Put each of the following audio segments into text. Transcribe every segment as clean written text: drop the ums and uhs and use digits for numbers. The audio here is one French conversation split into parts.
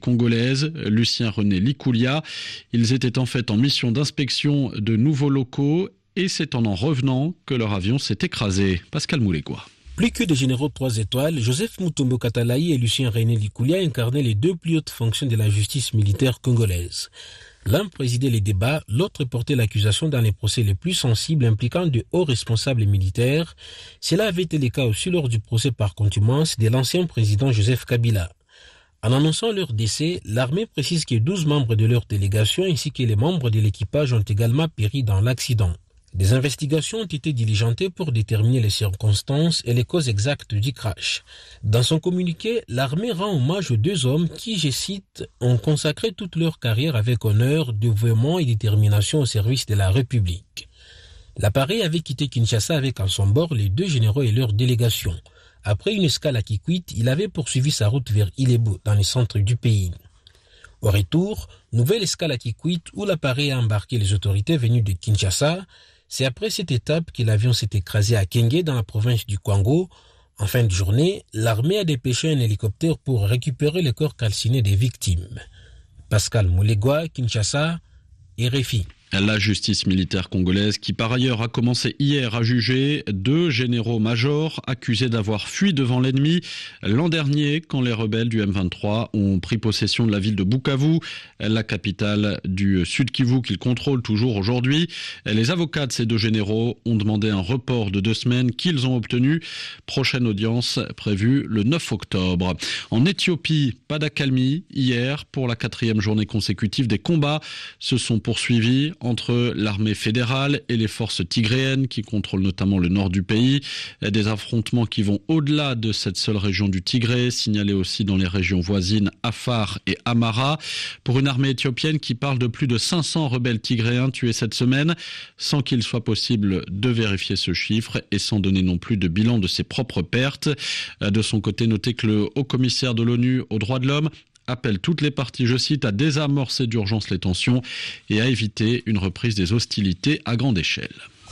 congolaise, Lucien René Likoulia. Ils étaient en fait en mission d'inspection de nouveaux locaux et c'est en revenant que leur avion s'est écrasé. Pascal Moulégois. Plus que des généraux 3 étoiles, Joseph Mutombo Katalayi et Lucien René Likoulia incarnaient les deux plus hautes fonctions de la justice militaire congolaise. L'un présidait les débats, l'autre portait l'accusation dans les procès les plus sensibles impliquant de hauts responsables militaires. Cela avait été le cas aussi lors du procès par contumace de l'ancien président Joseph Kabila. En annonçant leur décès, l'armée précise que 12 membres de leur délégation ainsi que les membres de l'équipage ont également péri dans l'accident. Des investigations ont été diligentées pour déterminer les circonstances et les causes exactes du crash. Dans son communiqué, l'armée rend hommage aux deux hommes qui, je cite, ont consacré toute leur carrière avec honneur, dévouement et détermination au service de la République. L'appareil avait quitté Kinshasa avec en son bord les deux généraux et leur délégation. Après une escale à Kikwit, il avait poursuivi sa route vers Ilebo, dans le centre du pays. Au retour, nouvelle escale à Kikwit où l'appareil a embarqué les autorités venues de Kinshasa. C'est après cette étape que l'avion s'est écrasé à Kenge dans la province du Kwango. En fin de journée, l'armée a dépêché un hélicoptère pour récupérer les corps calcinés des victimes. Pascal Moulégois, Kinshasa, RFI. La justice militaire congolaise qui par ailleurs a commencé hier à juger 2 généraux-majors accusés d'avoir fui devant l'ennemi l'an dernier quand les rebelles du M23 ont pris possession de la ville de Bukavu, la capitale du Sud Kivu qu'ils contrôlent toujours aujourd'hui. Les avocats de ces 2 généraux ont demandé un report de 2 semaines qu'ils ont obtenu. Prochaine audience prévue le 9 octobre. En Éthiopie, pas d'accalmie hier pour la 4e journée consécutive des combats se sont poursuivis entre l'armée fédérale et les forces tigréennes qui contrôlent notamment le nord du pays. Des affrontements qui vont au-delà de cette seule région du Tigré, signalés aussi dans les régions voisines Afar et Amara. Pour une armée éthiopienne qui parle de plus de 500 rebelles tigréens tués cette semaine, sans qu'il soit possible de vérifier ce chiffre et sans donner non plus de bilan de ses propres pertes. De son côté, notez que le haut-commissaire de l'ONU aux droits de l'homme appelle toutes les parties, je cite, à désamorcer d'urgence les tensions et à éviter une reprise des hostilités à grande échelle.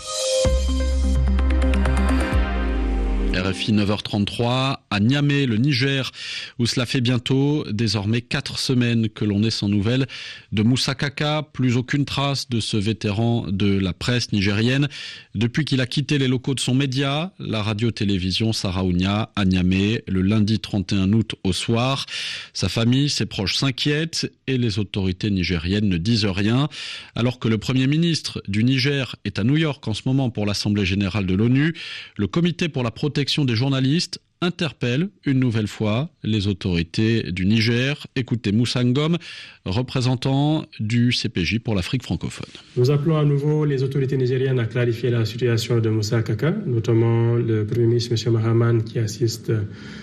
RFI 9h33 à Niamey, le Niger, où cela fait bientôt désormais 4 semaines que l'on est sans nouvelles de Moussa Kaka. Plus aucune trace de ce vétéran de la presse nigérienne depuis qu'il a quitté les locaux de son média, la radio-télévision Saraounia à Niamey, le lundi 31 août au soir. Sa famille, ses proches s'inquiètent et les autorités nigériennes ne disent rien. Alors que le Premier ministre du Niger est à New York en ce moment pour l'Assemblée générale de l'ONU, le comité pour la protection des journalistes interpelle une nouvelle fois les autorités du Niger. Écoutez Moussa Ngom, représentant du CPJ pour l'Afrique francophone. Nous appelons à nouveau les autorités nigériennes à clarifier la situation de Moussa Kaka, notamment le Premier ministre M. Mahaman qui assiste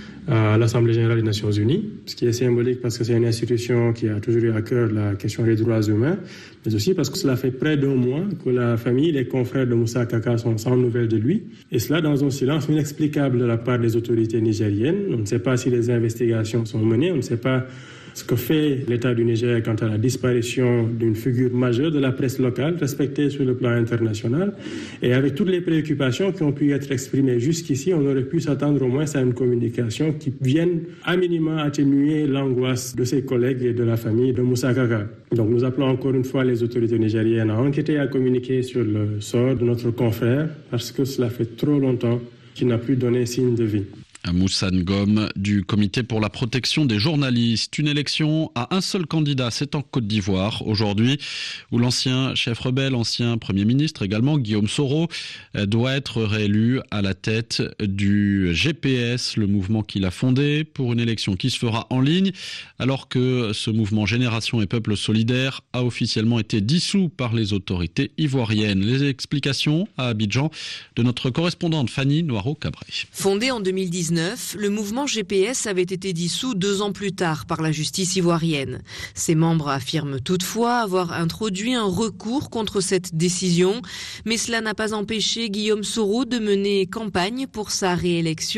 à l'Assemblée générale des Nations Unies, ce qui est symbolique parce que c'est une institution qui a toujours eu à cœur la question des droits humains, mais aussi parce que cela fait près d'1 mois que la famille, les confrères de Moussa Kaka sont sans nouvelles de lui, et cela dans un silence inexplicable de la part des autorités nigériennes. On ne sait pas si les investigations sont menées, on ne sait pas ce que fait l'État du Niger quant à la disparition d'une figure majeure de la presse locale, respectée sur le plan international. Et avec toutes les préoccupations qui ont pu être exprimées jusqu'ici, on aurait pu s'attendre au moins à une communication qui vienne à minima atténuer l'angoisse de ses collègues et de la famille de Moussa Kaka. Donc nous appelons encore une fois les autorités nigériennes à enquêter et à communiquer sur le sort de notre confrère, parce que cela fait trop longtemps qu'il n'a plus donné signe de vie. Moussa Ngom du comité pour la protection des journalistes. Une élection à un seul candidat, c'est en Côte d'Ivoire aujourd'hui, où l'ancien chef rebelle, ancien Premier ministre également, Guillaume Soro, doit être réélu à la tête du GPS, le mouvement qu'il a fondé, pour une élection qui se fera en ligne, alors que ce mouvement Génération et Peuple Solidaire a officiellement été dissous par les autorités ivoiriennes. Les explications à Abidjan de notre correspondante Fanny Noiro-Cabré. Fondé en 2019, le mouvement GPS avait été dissous 2 ans plus tard par la justice ivoirienne. Ses membres affirment toutefois avoir introduit un recours contre cette décision, mais cela n'a pas empêché Guillaume Soro de mener campagne pour sa réélection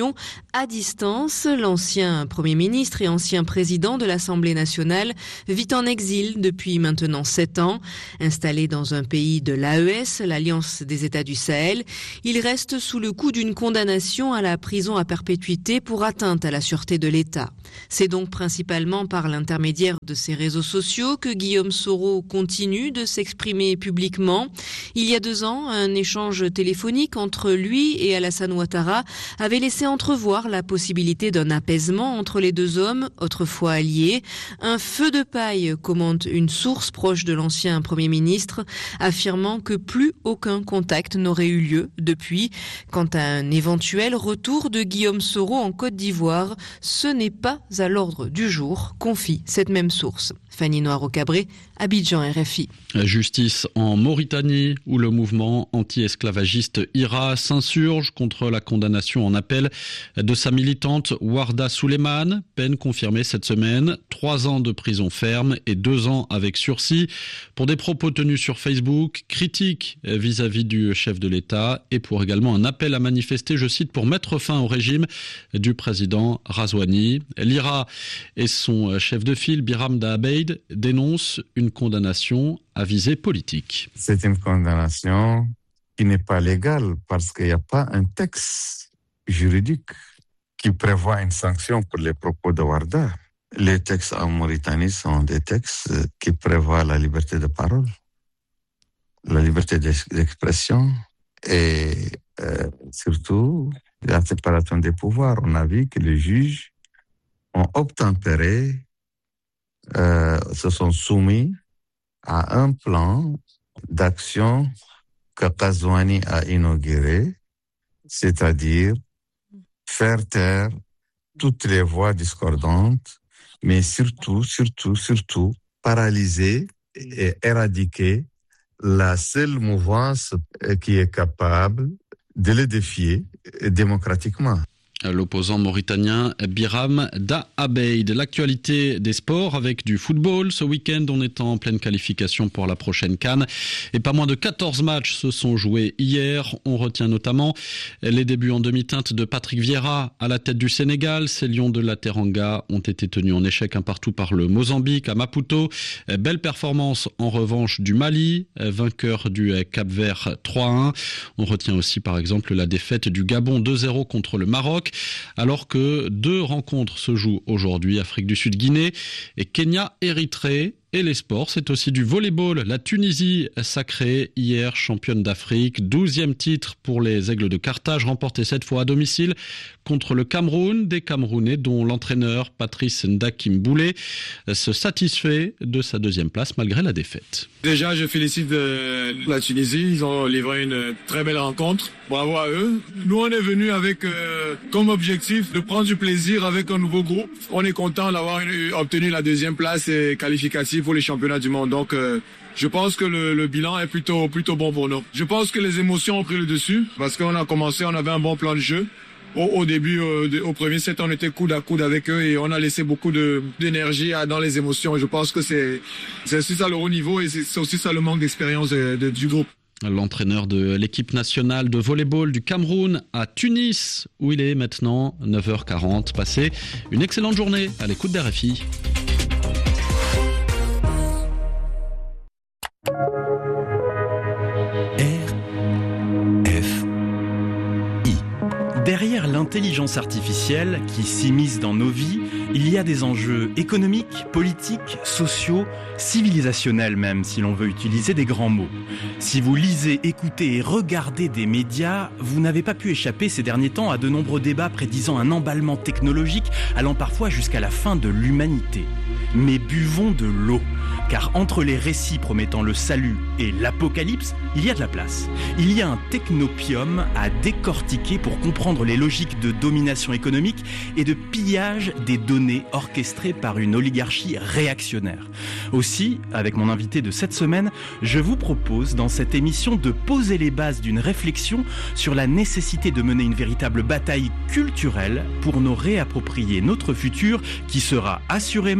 à distance. L'ancien Premier ministre et ancien président de l'Assemblée nationale vit en exil depuis maintenant 7 ans. Installé dans un pays de l'AES, l'Alliance des États du Sahel, il reste sous le coup d'une condamnation à la prison à perpétuité pour atteinte à la sûreté de l'État. C'est donc principalement par l'intermédiaire de ses réseaux sociaux que Guillaume Soro continue de s'exprimer publiquement. Il y a 2 ans, un échange téléphonique entre lui et Alassane Ouattara avait laissé entrevoir la possibilité d'un apaisement entre les 2 hommes, autrefois alliés. Un feu de paille, commente une source proche de l'ancien Premier ministre, affirmant que plus aucun contact n'aurait eu lieu depuis. Quant à un éventuel retour de Guillaume Soro en Côte d'Ivoire, ce n'est pas à l'ordre du jour, confie cette même source. Fanny Noiro-Cabré, Abidjan, RFI. Justice en Mauritanie, où le mouvement anti-esclavagiste IRA s'insurge contre la condamnation en appel de sa militante Warda Souleymane, peine confirmée cette semaine, 3 ans de prison ferme et 2 ans avec sursis pour des propos tenus sur Facebook, critiques vis-à-vis du chef de l'État et pour également un appel à manifester, je cite, pour mettre fin au régime du président Razouani. L'IRA et son chef de file, Biram Dahabeid, dénonce une condamnation à visée politique. C'est une condamnation qui n'est pas légale parce qu'il n'y a pas un texte juridique qui prévoit une sanction pour les propos de Warda. Les textes en Mauritanie sont des textes qui prévoient la liberté de parole, la liberté d'expression et surtout la séparation des pouvoirs. On a vu que les juges ont obtempéré, se sont soumis à un plan d'action que Razouani a inauguré, c'est-à-dire faire taire toutes les voix discordantes, mais surtout, paralyser et éradiquer la seule mouvance qui est capable de les défier démocratiquement. L'opposant mauritanien Biram Dahabeid. L'actualité des sports avec du football. Ce week-end, on est en pleine qualification pour la prochaine CAN. Et pas moins de 14 matchs se sont joués hier. On retient notamment les débuts en demi-teinte de Patrick Vieira à la tête du Sénégal. Ces Lions de la Teranga ont été tenus en échec un partout par le Mozambique à Maputo. Belle performance en revanche du Mali, vainqueur du Cap-Vert 3-1. On retient aussi par exemple la défaite du Gabon 2-0 contre le Maroc. Alors que 2 rencontres se jouent aujourd'hui, Afrique du Sud-Guinée et Kenya-Érythrée. Et les sports, c'est aussi du volleyball. La Tunisie, sacrée hier championne d'Afrique. 12e titre pour les Aigles de Carthage, remporté cette fois à domicile contre le Cameroun. Des Camerounais dont l'entraîneur Patrice Ndakim Boulé se satisfait de sa 2e place malgré la défaite. Déjà, je félicite la Tunisie. Ils ont livré une très belle rencontre. Bravo à eux. Nous, on est venus avec comme objectif de prendre du plaisir avec un nouveau groupe. On est content d'avoir obtenu la 2e place et qualificative pour les championnats du monde. Donc, je pense que le bilan est plutôt bon pour nous. Je pense que les émotions ont pris le dessus parce qu'on a commencé, on avait un bon plan de jeu. Au début, au premier set, on était coude à coude avec eux et on a laissé beaucoup d'énergie dans les émotions. Je pense que c'est aussi ça le haut niveau et c'est aussi ça le manque d'expérience du groupe. L'entraîneur de l'équipe nationale de volleyball du Cameroun à Tunis, où il est maintenant 9h40. Passez une excellente journée à l'écoute d'RFI. Derrière l'intelligence artificielle qui s'immisce dans nos vies, il y a des enjeux économiques, politiques, sociaux, civilisationnels même, si l'on veut utiliser des grands mots. Si vous lisez, écoutez et regardez des médias, vous n'avez pas pu échapper ces derniers temps à de nombreux débats prédisant un emballement technologique allant parfois jusqu'à la fin de l'humanité. Mais buvons de l'eau, car entre les récits promettant le salut et l'apocalypse, il y a de la place. Il y a un technopium à décortiquer pour comprendre les logiques de domination économique et de pillage des données orchestrées par une oligarchie réactionnaire. Aussi, avec mon invité de cette semaine, je vous propose dans cette émission de poser les bases d'une réflexion sur la nécessité de mener une véritable bataille culturelle pour nous réapproprier notre futur qui sera assurément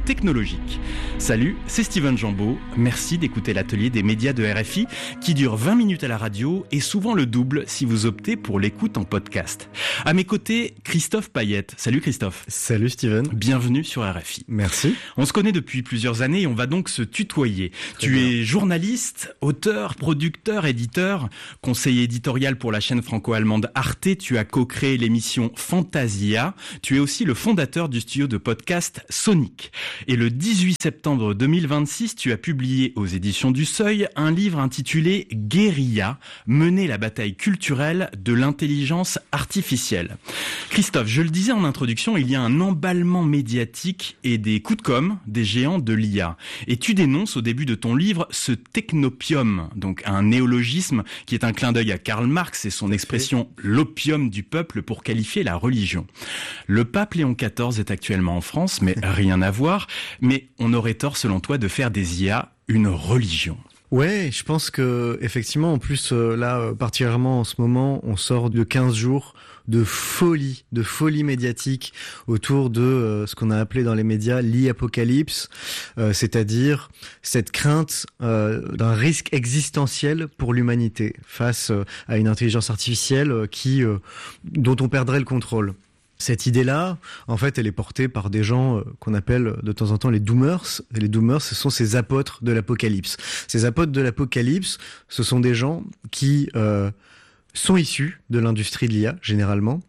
technologiques. Salut, c'est Steven Jambeau. Merci d'écouter l'atelier des médias de RFI qui dure 20 minutes à la radio et souvent le double si vous optez pour l'écoute en podcast. À mes côtés, Christophe Payette. Salut Christophe. Salut Steven. Bienvenue sur RFI. Merci. On se connaît depuis plusieurs années et on va donc se tutoyer. Tu es journaliste, auteur, producteur, éditeur, conseiller éditorial pour la chaîne franco-allemande Arte. Tu as co-créé l'émission Fantasia. Tu es aussi le fondateur du studio de podcast Sonic. Et le 18 septembre 2026, tu as publié aux éditions du Seuil un livre intitulé Guérilla, mener la bataille culturelle de l'intelligence artificielle. Christophe, je le disais en introduction, il y a un emballement médiatique et des coups de com' des géants de l'IA. Et tu dénonces au début de ton livre ce technopium, donc un néologisme qui est un clin d'œil à Karl Marx et son expression « l'opium du peuple » pour qualifier la religion. Le pape Léon XIV est actuellement en France, mais rien à voir. Mais on aurait tort, selon toi, de faire des IA une religion. Ouais, je pense que effectivement, en plus là, particulièrement en ce moment, on sort de 15 jours de folie médiatique autour de ce qu'on a appelé dans les médias l'e-apocalypse, c'est-à-dire cette crainte d'un risque existentiel pour l'humanité face à une intelligence artificielle dont on perdrait le contrôle. Cette idée-là, en fait, elle est portée par des gens qu'on appelle de temps en temps les doomers. Et les doomers, ce sont ces apôtres de l'apocalypse. Ces apôtres de l'apocalypse, ce sont des gens qui sont issus de l'industrie de l'IA, généralement,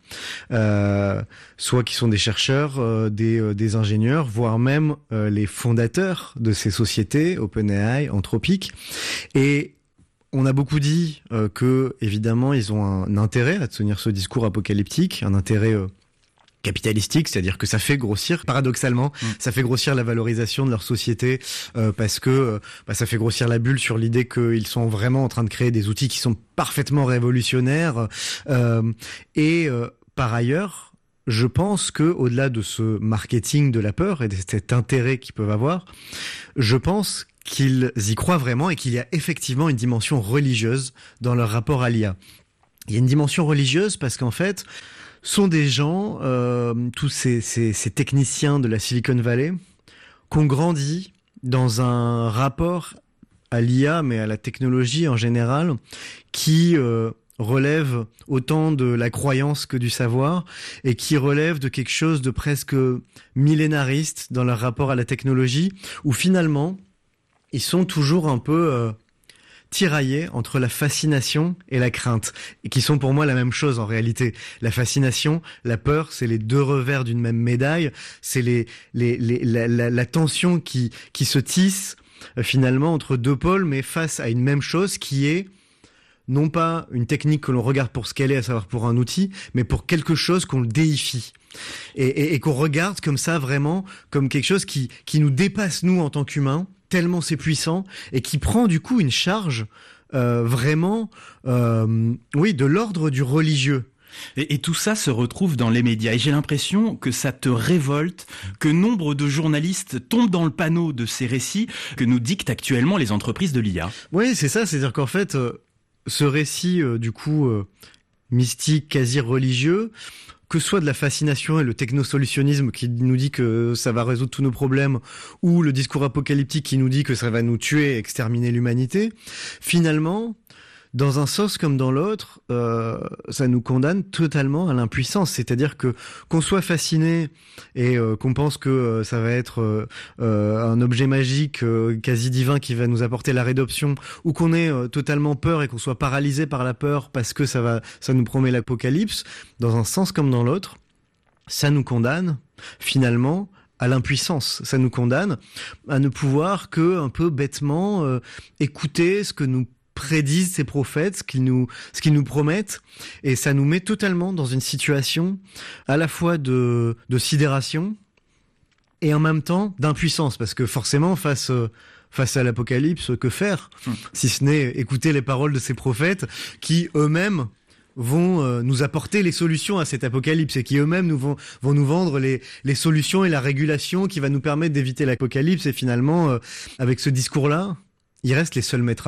soit qui sont des chercheurs, des ingénieurs, voire même les fondateurs de ces sociétés, OpenAI, Anthropic. Et on a beaucoup dit que, évidemment, ils ont un intérêt à tenir ce discours apocalyptique, un intérêt capitalistique, c'est-à-dire que ça fait grossir, paradoxalement, ça fait grossir la valorisation de leur société parce que ça fait grossir la bulle sur l'idée qu'ils sont vraiment en train de créer des outils qui sont parfaitement révolutionnaires. Par ailleurs, je pense que au-delà de ce marketing de la peur et de cet intérêt qu'ils peuvent avoir, je pense qu'ils y croient vraiment et qu'il y a effectivement une dimension religieuse dans leur rapport à l'IA. Il y a une dimension religieuse parce qu'en fait, sont des gens, tous ces techniciens de la Silicon Valley, qui ont grandi dans un rapport à l'IA, mais à la technologie en général, qui relève autant de la croyance que du savoir, et qui relève de quelque chose de presque millénariste dans leur rapport à la technologie, où finalement, ils sont toujours un peu tiraillés entre la fascination et la crainte, et qui sont pour moi la même chose en réalité. La fascination, la peur, c'est les deux revers d'une même médaille, c'est la tension qui se tisse finalement entre deux pôles, mais face à une même chose qui est non pas une technique que l'on regarde pour ce qu'elle est, à savoir pour un outil, mais pour quelque chose qu'on le déifie. Et qu'on regarde comme ça vraiment, comme quelque chose qui nous dépasse nous en tant qu'humains, tellement c'est puissant, et qui prend du coup une charge vraiment, de l'ordre du religieux. Et tout ça se retrouve dans les médias. Et j'ai l'impression que ça te révolte, que nombre de journalistes tombent dans le panneau de ces récits que nous dictent actuellement les entreprises de l'IA. Oui, c'est ça. C'est-à-dire qu'en fait, ce récit, mystique, quasi religieux, que ce soit de la fascination et le technosolutionnisme qui nous dit que ça va résoudre tous nos problèmes, ou le discours apocalyptique qui nous dit que ça va nous tuer et exterminer l'humanité, finalement, dans un sens comme dans l'autre, ça nous condamne totalement à l'impuissance. C'est-à-dire que qu'on soit fasciné et qu'on pense que ça va être un objet magique, quasi divin, qui va nous apporter la rédemption, ou qu'on ait totalement peur et qu'on soit paralysé par la peur parce que ça nous promet l'apocalypse, dans un sens comme dans l'autre, ça nous condamne finalement à l'impuissance. Ça nous condamne à ne pouvoir que un peu bêtement écouter ce que nous prédisent ces prophètes, ce qu'ils nous promettent, et ça nous met totalement dans une situation à la fois de sidération et en même temps d'impuissance, parce que forcément face à l'apocalypse, que faire si ce n'est écouter les paroles de ces prophètes qui eux-mêmes vont nous apporter les solutions à cet apocalypse, et qui eux-mêmes vont nous vendre les solutions et la régulation qui va nous permettre d'éviter l'apocalypse. Et finalement, avec ce discours-là, ils restent les seuls maîtres à bord.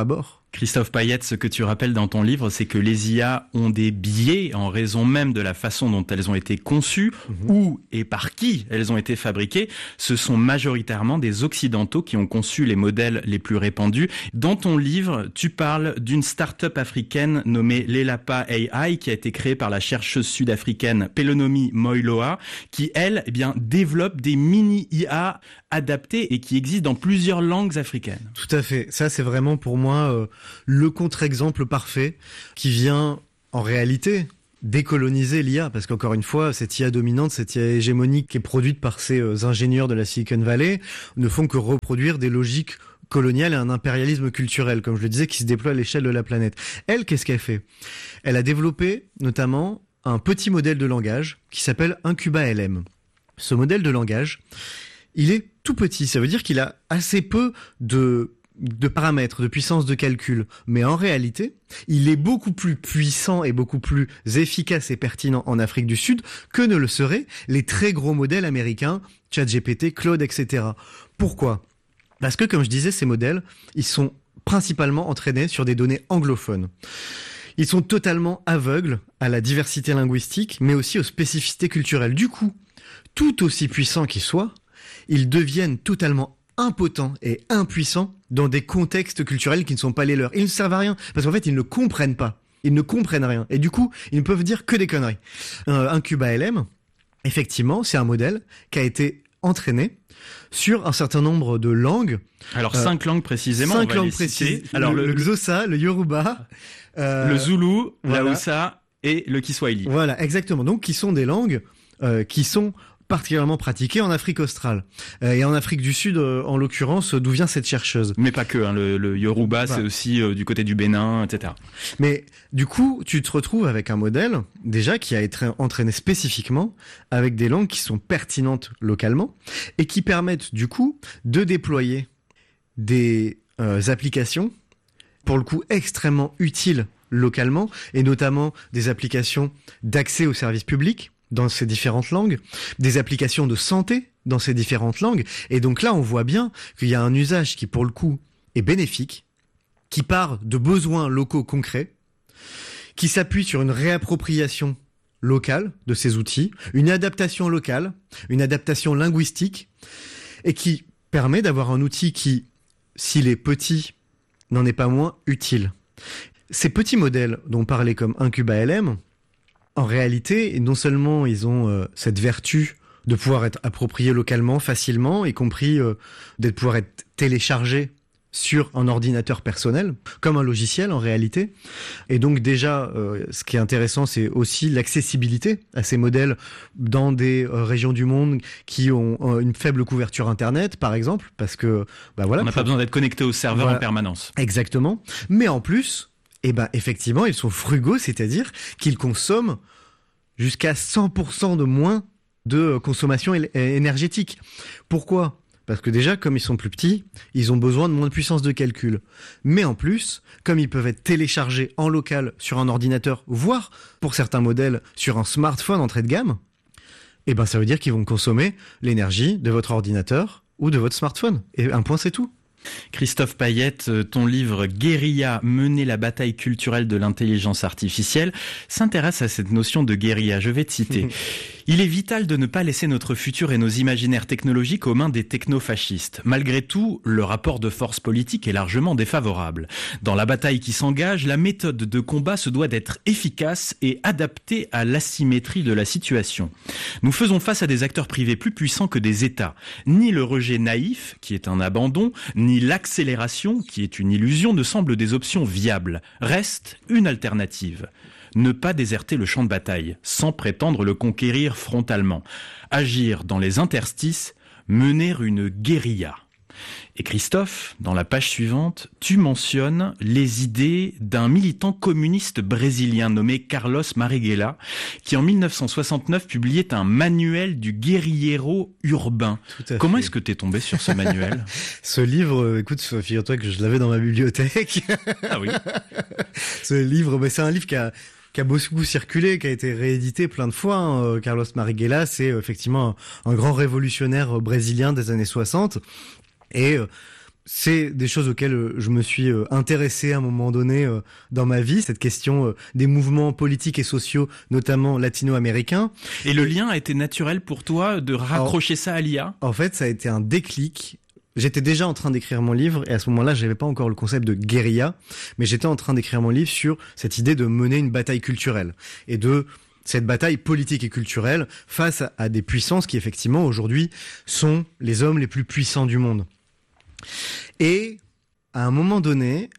Christophe Payette, ce que tu rappelles dans ton livre, c'est que les IA ont des biais en raison même de la façon dont elles ont été conçues, où et par qui elles ont été fabriquées. Ce sont majoritairement des Occidentaux qui ont conçu les modèles les plus répandus. Dans ton livre, tu parles d'une start-up africaine nommée Lelapa AI, qui a été créée par la chercheuse sud-africaine Pelonomi Moiloa, qui, elle, développe des mini-IA adaptés et qui existent dans plusieurs langues africaines. Tout à fait. Ça, c'est vraiment pour moi le contre-exemple parfait qui vient en réalité décoloniser l'IA, parce qu'encore une fois, cette IA dominante, cette IA hégémonique qui est produite par ces ingénieurs de la Silicon Valley ne font que reproduire des logiques coloniales et un impérialisme culturel, comme je le disais, qui se déploie à l'échelle de la planète. Elle, qu'est-ce qu'elle fait ? Elle a développé notamment un petit modèle de langage qui s'appelle IncubaLM. Ce modèle de langage, il est tout petit, ça veut dire qu'il a assez peu de paramètres, de puissance de calcul. Mais en réalité, il est beaucoup plus puissant et beaucoup plus efficace et pertinent en Afrique du Sud que ne le seraient les très gros modèles américains, ChatGPT, Claude, etc. Pourquoi ? Parce que, comme je disais, ces modèles, ils sont principalement entraînés sur des données anglophones. Ils sont totalement aveugles à la diversité linguistique, mais aussi aux spécificités culturelles. Du coup, tout aussi puissants qu'ils soient, ils deviennent totalement impotents et impuissants dans des contextes culturels qui ne sont pas les leurs. Ils ne servent à rien, parce qu'en fait, ils ne comprennent pas. Ils ne comprennent rien. Et du coup, ils ne peuvent dire que des conneries. IncubaLM, effectivement, c'est un modèle qui a été entraîné sur un certain nombre de langues. Alors, 5 langues précisément. 5 langues précises. Alors, le Xhosa, le Yoruba, le Zoulou, la Hausa et le Kiswahili. Voilà, exactement. Donc, qui sont des langues qui sont particulièrement pratiquée en Afrique australe et en Afrique du Sud en l'occurrence, d'où vient cette chercheuse. Mais pas que, le Yoruba, c'est aussi du côté du Bénin, etc. Mais du coup, tu te retrouves avec un modèle déjà qui a été entraîné spécifiquement avec des langues qui sont pertinentes localement et qui permettent du coup de déployer des applications pour le coup extrêmement utiles localement et notamment des applications d'accès aux services publics dans ces différentes langues, des applications de santé dans ces différentes langues. Et donc là, on voit bien qu'il y a un usage qui, pour le coup, est bénéfique, qui part de besoins locaux concrets, qui s'appuie sur une réappropriation locale de ces outils, une adaptation locale, une adaptation linguistique, et qui permet d'avoir un outil qui, s'il est petit, n'en est pas moins utile. Ces petits modèles dont on parlait comme IncubaLM, en réalité, non seulement ils ont cette vertu de pouvoir être appropriés localement, facilement, y compris de pouvoir être téléchargés sur un ordinateur personnel, comme un logiciel en réalité. Et donc déjà, ce qui est intéressant, c'est aussi l'accessibilité à ces modèles dans des régions du monde qui ont une faible couverture Internet, par exemple, parce que voilà, on n'a pas besoin d'être connecté au serveur en permanence. Exactement. Mais en plus, effectivement, ils sont frugaux, c'est-à-dire qu'ils consomment jusqu'à 100% de moins de consommation énergétique. Pourquoi ? Parce que déjà, comme ils sont plus petits, ils ont besoin de moins de puissance de calcul. Mais en plus, comme ils peuvent être téléchargés en local sur un ordinateur, voire pour certains modèles sur un smartphone entrée de gamme, ça veut dire qu'ils vont consommer l'énergie de votre ordinateur ou de votre smartphone. Et un point, c'est tout. Christophe Payette, ton livre Guérilla, mener la bataille culturelle de l'intelligence artificielle s'intéresse à cette notion de guérilla. Je vais te citer. Il est vital de ne pas laisser notre futur et nos imaginaires technologiques aux mains des technofascistes. Malgré tout, le rapport de force politique est largement défavorable. Dans la bataille qui s'engage, la méthode de combat se doit d'être efficace et adaptée à l'asymétrie de la situation. Nous faisons face à des acteurs privés plus puissants que des États. Ni le rejet naïf, qui est un abandon, ni l'accélération, qui est une illusion, ne semblent des options viables. Reste une alternative. Ne pas déserter le champ de bataille, sans prétendre le conquérir frontalement. Agir dans les interstices, mener une guérilla. Et Christophe, dans la page suivante, tu mentionnes les idées d'un militant communiste brésilien nommé Carlos Marighella, qui en 1969 publiait un manuel du guérillero urbain. Comment est-ce que tu es tombé sur ce manuel ? Ce livre, écoute, figure-toi que je l'avais dans ma bibliothèque. Ah oui. Ce livre, c'est un livre qui a beaucoup circulé, qui a été réédité plein de fois. Carlos Marighella, c'est effectivement un grand révolutionnaire brésilien des années 60. Et c'est des choses auxquelles je me suis intéressé à un moment donné dans ma vie, cette question des mouvements politiques et sociaux, notamment latino-américains. Et le lien a été naturel pour toi de raccrocher ça à l'IA ? En fait, ça a été un déclic. J'étais déjà en train d'écrire mon livre et à ce moment-là, j'avais pas encore le concept de guérilla, mais j'étais en train d'écrire mon livre sur cette idée de mener une bataille culturelle et de cette bataille politique et culturelle face à des puissances qui effectivement aujourd'hui sont les hommes les plus puissants du monde. Et à un moment donné,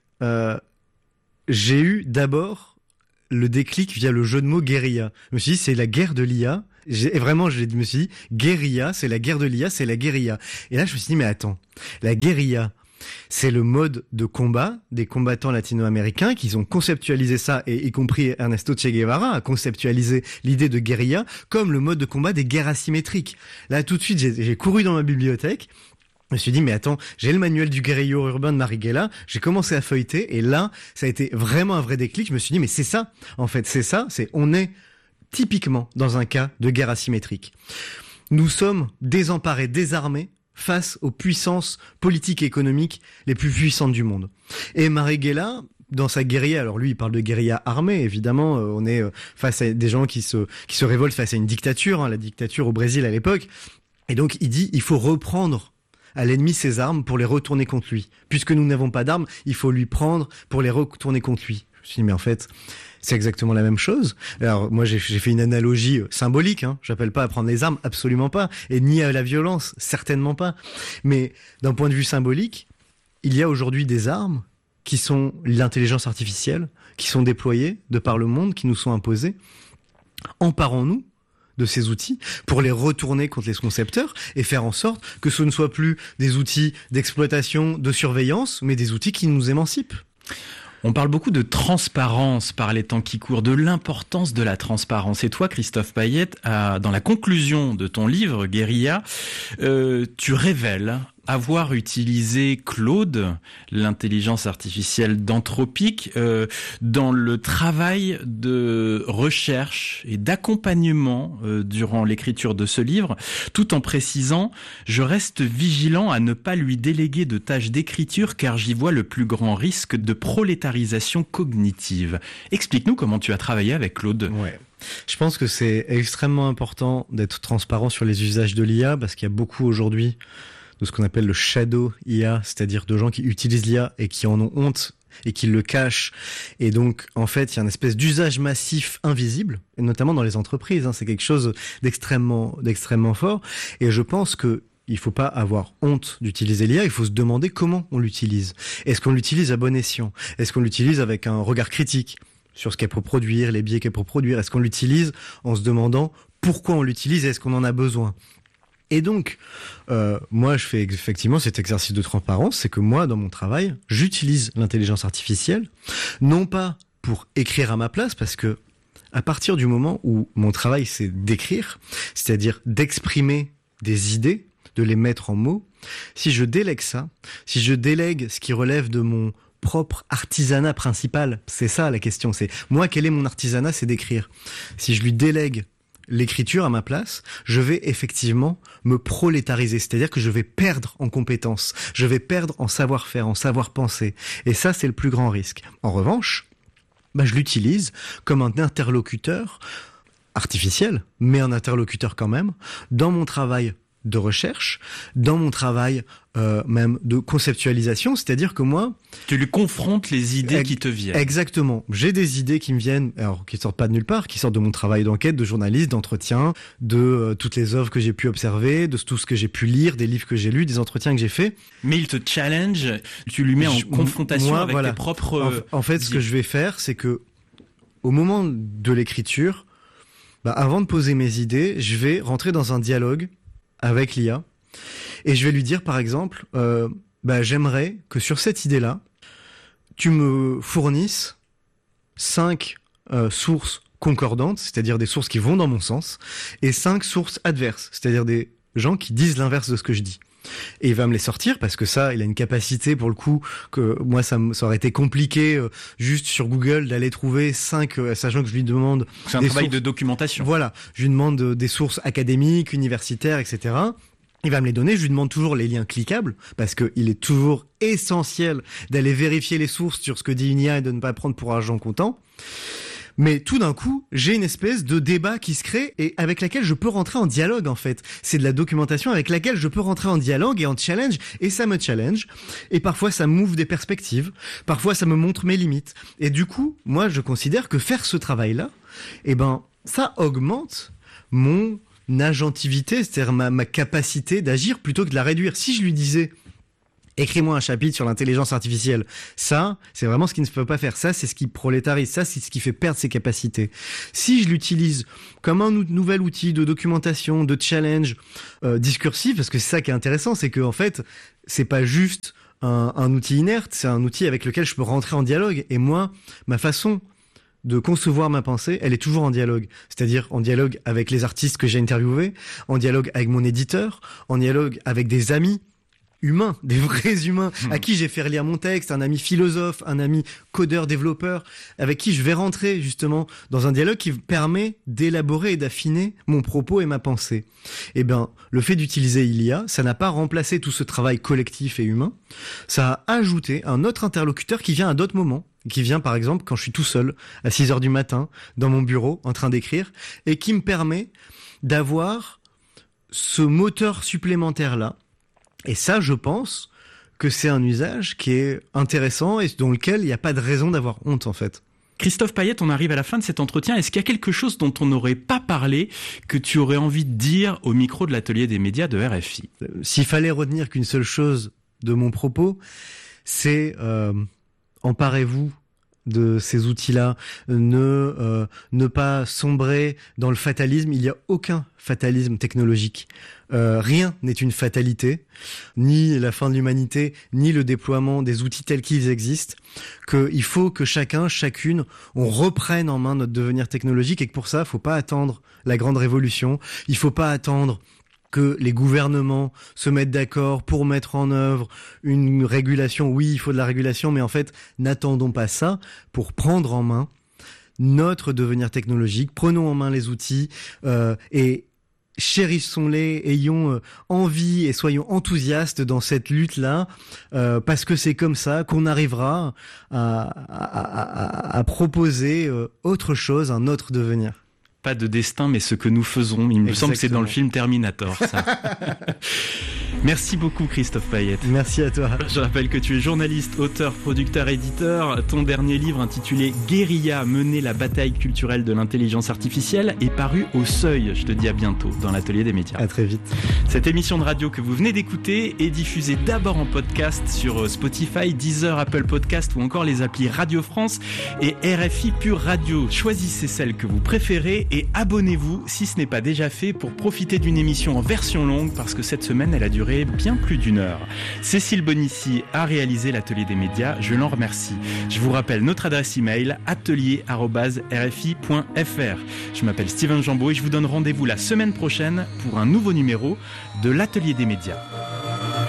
j'ai eu d'abord le déclic via le jeu de mots guérilla. Je me suis dit, c'est la guerre de l'IA. Et vraiment, je me suis dit, guérilla, c'est la guerre de l'IA, c'est la guérilla. Et là, je me suis dit, mais attends, la guérilla, c'est le mode de combat des combattants latino-américains qui ont conceptualisé ça, et y compris Ernesto Che Guevara a conceptualisé l'idée de guérilla comme le mode de combat des guerres asymétriques. Là, tout de suite, j'ai couru dans ma bibliothèque. Je me suis dit, mais attends, j'ai le manuel du guerrillero urbain de Marighella, j'ai commencé à feuilleter, et là, ça a été vraiment un vrai déclic. Je me suis dit, mais c'est ça, en fait, on est typiquement dans un cas de guerre asymétrique. Nous sommes désemparés, désarmés, face aux puissances politiques et économiques les plus puissantes du monde. Et Marighella, dans sa guérilla, alors lui il parle de guérilla armée, évidemment, on est face à des gens qui se révoltent face à une dictature, la dictature au Brésil à l'époque, et donc il dit, il faut reprendre à l'ennemi ses armes pour les retourner contre lui. Puisque nous n'avons pas d'armes, il faut lui prendre pour les retourner contre lui. Je me suis dit, mais en fait, c'est exactement la même chose. Alors moi j'ai fait une analogie symbolique, j'appelle pas à prendre les armes, absolument pas, et ni à la violence, certainement pas. Mais d'un point de vue symbolique, il y a aujourd'hui des armes qui sont l'intelligence artificielle, qui sont déployées de par le monde, qui nous sont imposées. Emparons-nous de ces outils pour les retourner contre les concepteurs et faire en sorte que ce ne soit plus des outils d'exploitation, de surveillance, mais des outils qui nous émancipent. On parle beaucoup de transparence par les temps qui courent, de l'importance de la transparence. Et toi, Christophe Payette, dans la conclusion de ton livre, Guérilla, tu révèles avoir utilisé Claude, l'intelligence artificielle d'Anthropic, dans le travail de recherche et d'accompagnement durant l'écriture de ce livre, tout en précisant « Je reste vigilant à ne pas lui déléguer de tâches d'écriture car j'y vois le plus grand risque de prolétarisation cognitive ». Explique-nous comment tu as travaillé avec Claude. Ouais. Je pense que c'est extrêmement important d'être transparent sur les usages de l'IA parce qu'il y a beaucoup aujourd'hui de ce qu'on appelle le shadow IA, c'est-à-dire de gens qui utilisent l'IA et qui en ont honte et qui le cachent. Et donc, en fait, il y a une espèce d'usage massif invisible, et notamment dans les entreprises. C'est quelque chose d'extrêmement fort. Et je pense que il faut pas avoir honte d'utiliser l'IA, il faut se demander comment on l'utilise. Est-ce qu'on l'utilise à bon escient ? Est-ce qu'on l'utilise avec un regard critique sur ce qu'elle peut produire, les biais qu'elle peut produire ? Est-ce qu'on l'utilise en se demandant pourquoi on l'utilise et est-ce qu'on en a besoin ? Et donc, moi, je fais effectivement cet exercice de transparence, c'est que moi, dans mon travail, j'utilise l'intelligence artificielle, non pas pour écrire à ma place, parce que à partir du moment où mon travail, c'est d'écrire, c'est-à-dire d'exprimer des idées, de les mettre en mots, si je délègue ça, si je délègue ce qui relève de mon propre artisanat principal, c'est ça la question, c'est moi, quel est mon artisanat, c'est d'écrire. Si je lui délègue l'écriture à ma place, je vais effectivement me prolétariser, c'est-à-dire que je vais perdre en compétences, je vais perdre en savoir-faire, en savoir-penser. Et ça, c'est le plus grand risque. En revanche, je l'utilise comme un interlocuteur artificiel, mais un interlocuteur quand même, dans mon travail de recherche, dans mon travail même de conceptualisation, c'est-à-dire que moi... Tu lui confrontes les idées qui te viennent. Exactement. J'ai des idées qui me viennent, alors qui sortent pas de nulle part, qui sortent de mon travail d'enquête, de journaliste, d'entretien, de toutes les œuvres que j'ai pu observer, de tout ce que j'ai pu lire, des livres que j'ai lus, des entretiens que j'ai faits. Mais il te challenge, tu lui mets en confrontation avec tes propres... En fait, ce que je vais faire, c'est que au moment de l'écriture, avant de poser mes idées, je vais rentrer dans un dialogue avec l'IA, et je vais lui dire par exemple, j'aimerais que sur cette idée-là, tu me fournisses 5 sources concordantes, c'est-à-dire des sources qui vont dans mon sens, et 5 sources adverses, c'est-à-dire des gens qui disent l'inverse de ce que je dis. Et il va me les sortir parce que ça, il a une capacité pour le coup que moi ça aurait été compliqué juste sur Google d'aller trouver 5, sachant que je lui demande. C'est un travail de documentation. Voilà, je lui demande des sources académiques, universitaires, etc. Il va me les donner, je lui demande toujours les liens cliquables, parce qu'il est toujours essentiel d'aller vérifier les sources sur ce que dit une IA et de ne pas prendre pour argent comptant. Mais tout d'un coup, j'ai une espèce de débat qui se crée et avec laquelle je peux rentrer en dialogue, en fait. C'est de la documentation avec laquelle je peux rentrer en dialogue et en challenge, et ça me challenge. Et parfois, ça m'ouvre des perspectives. Parfois, ça me montre mes limites. Et du coup, moi, je considère que faire ce travail-là, ça augmente mon agentivité, c'est-à-dire ma capacité d'agir plutôt que de la réduire. Si je lui disais écris-moi un chapitre sur l'intelligence artificielle, ça, c'est vraiment ce qu'il ne peut pas faire. Ça, c'est ce qui prolétarise. Ça, c'est ce qui fait perdre ses capacités. Si je l'utilise comme un nouvel outil de documentation, de challenge discursif, parce que c'est ça qui est intéressant, c'est que en fait, c'est pas juste un outil inerte, c'est un outil avec lequel je peux rentrer en dialogue. Et moi, ma façon de concevoir ma pensée, elle est toujours en dialogue. C'est-à-dire en dialogue avec les artistes que j'ai interviewés, en dialogue avec mon éditeur, en dialogue avec des amis humains, des vrais humains, à qui j'ai fait relire mon texte, un ami philosophe, un ami codeur, développeur, avec qui je vais rentrer justement dans un dialogue qui permet d'élaborer et d'affiner mon propos et ma pensée. Eh bien, le fait d'utiliser l'IA, ça n'a pas remplacé tout ce travail collectif et humain, ça a ajouté un autre interlocuteur qui vient à d'autres moments, qui vient par exemple quand je suis tout seul, à 6h du matin, dans mon bureau, en train d'écrire, et qui me permet d'avoir ce moteur supplémentaire-là. Et ça, je pense que c'est un usage qui est intéressant et dans lequel il n'y a pas de raison d'avoir honte, en fait. Christophe Payet, on arrive à la fin de cet entretien. Est-ce qu'il y a quelque chose dont on n'aurait pas parlé que tu aurais envie de dire au micro de l'atelier des médias de RFI ? S'il fallait retenir qu'une seule chose de mon propos, c'est emparez-vous de ces outils-là, ne pas sombrer dans le fatalisme. Il n'y a aucun fatalisme technologique. Rien n'est une fatalité, ni la fin de l'humanité, ni le déploiement des outils tels qu'ils existent. Qu'il faut que chacun, chacune, on reprenne en main notre devenir technologique et que pour ça, il ne faut pas attendre la grande révolution. Il ne faut pas attendre que les gouvernements se mettent d'accord pour mettre en œuvre une régulation. Oui, il faut de la régulation, mais en fait, n'attendons pas ça pour prendre en main notre devenir technologique. Prenons en main les outils et chérissons-les, ayons envie et soyons enthousiastes dans cette lutte-là, parce que c'est comme ça qu'on arrivera à proposer autre chose, un autre devenir. Pas de destin, mais ce que nous faisons. Il me semble que c'est dans le film Terminator, ça. Merci beaucoup, Christophe Payet. Merci à toi. Je rappelle que tu es journaliste, auteur, producteur, éditeur. Ton dernier livre intitulé Guérilla, mener la bataille culturelle de l'intelligence artificielle est paru au Seuil. Je te dis à bientôt dans l'atelier des médias. À très vite. Cette émission de radio que vous venez d'écouter est diffusée d'abord en podcast sur Spotify, Deezer, Apple Podcast ou encore les applis Radio France et RFI Pure Radio. Choisissez celle que vous préférez et abonnez-vous si ce n'est pas déjà fait pour profiter d'une émission en version longue parce que cette semaine elle a duré bien plus d'1 heure. Cécile Bonissi a réalisé l'atelier des médias, je l'en remercie. Je vous rappelle notre adresse email atelier@rfi.fr. Je m'appelle Steven Jambeau et je vous donne rendez-vous la semaine prochaine pour un nouveau numéro de l'atelier des médias.